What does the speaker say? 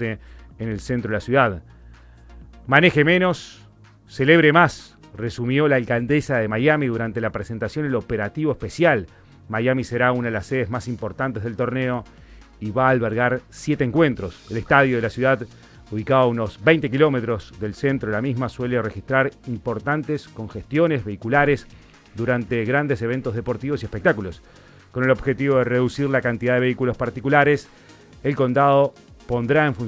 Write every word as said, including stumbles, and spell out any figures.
transporte en el centro de la ciudad. Maneje menos, celebre más, resumió la alcaldesa de Miami durante la presentación del operativo especial. Miami será una de las sedes más importantes del torneo y va a albergar siete encuentros. El estadio de la ciudad, ubicado a unos veinte kilómetros del centro de la misma, suele registrar importantes congestiones vehiculares durante grandes eventos deportivos y espectáculos. Con el objetivo de reducir la cantidad de vehículos particulares, el condado pondrá en funcionamiento